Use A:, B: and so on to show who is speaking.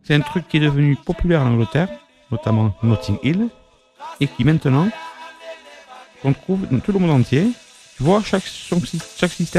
A: C'est un truc qui est devenu populaire en Angleterre, notamment Notting Hill, et qui maintenant qu'on trouve dans tout le monde entier. Tu vois, chaque système